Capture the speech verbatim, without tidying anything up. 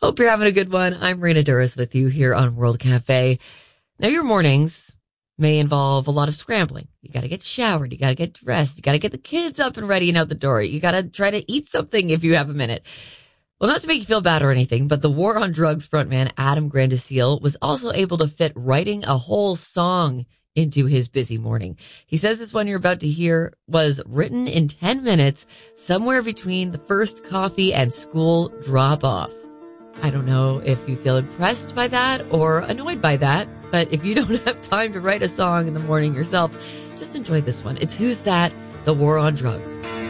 Hope you're having a good one. I'm Raina Duras with you here on World Cafe. Now, your mornings may involve a lot of scrambling. You got to get showered. You got to get dressed. You got to get the kids up and ready and out the door. You got to try to eat something if you have a minute. Well, not to make you feel bad or anything, but the War on Drugs frontman Adam Grandiseel was also able to fit writing a whole song into his busy morning. He says this one you're about to hear was written in ten minutes, somewhere between the first coffee and school drop-off. I don't know if you feel impressed by that or annoyed by that, but if you don't have time to write a song in the morning yourself, just enjoy this one. It's Who's That? The War on Drugs.